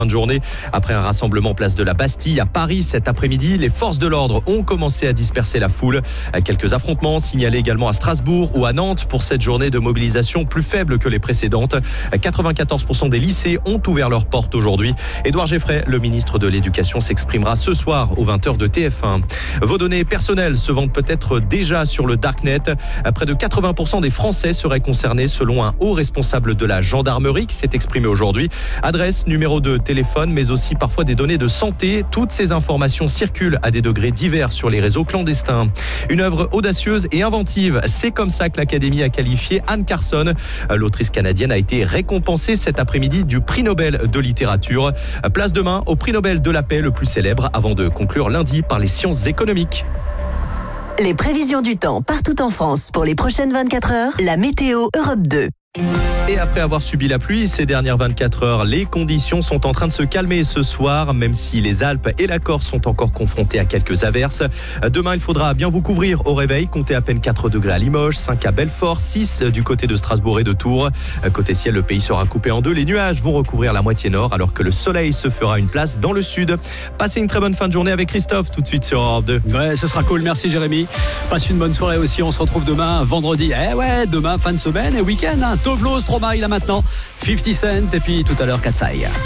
Fin de journée, après un rassemblement place de la Bastille à Paris cet après-midi, les forces de l'ordre ont commencé à disperser la foule. Quelques affrontements signalés également à Strasbourg ou à Nantes pour cette journée de mobilisation plus faible que les précédentes. 94% des lycées ont ouvert leurs portes aujourd'hui. Édouard Geffray, le ministre de l'Éducation, s'exprimera ce soir aux 20h de TF1. Vos données personnelles se vendent peut-être déjà sur le Darknet. Près de 80% des Français seraient concernés selon un haut responsable de la gendarmerie qui s'est exprimé aujourd'hui. Adresse, numéro de téléphone, mais aussi parfois des données de santé. Toutes ces informations circulent à des degrés divers sur les réseaux clandestins. Une œuvre audacieuse et inventive. C'est comme ça que l'Académie a qualifié Anne Carson. L'autrice canadienne a été récompensée cet après-midi du prix Nobel de littérature. Place demain au prix Nobel de la paix le plus célèbre avant de conclure lundi par les sciences économiques. Les prévisions du temps partout en France pour les prochaines 24 heures. La météo Europe 2. Et après avoir subi la pluie ces dernières 24 heures, les conditions sont en train de se calmer ce soir, même si les Alpes et la Corse sont encore confrontés à quelques averses. Demain, il faudra bien vous couvrir au réveil. Comptez à peine 4 degrés à Limoges, 5 à Belfort, 6 du côté de Strasbourg et de Tours. Côté ciel, le pays sera coupé en deux. Les nuages vont recouvrir la moitié nord, alors que le soleil se fera une place dans le sud. Passez une très bonne fin de journée avec Christophe, tout de suite sur Europe 2. Ouais, ce sera cool. Merci Jérémy. Passe une bonne soirée aussi. On se retrouve demain, vendredi. Demain, fin de semaine et week-end. Tovlo, Stromae là maintenant. 50 Cent et puis tout à l'heure, Katsai.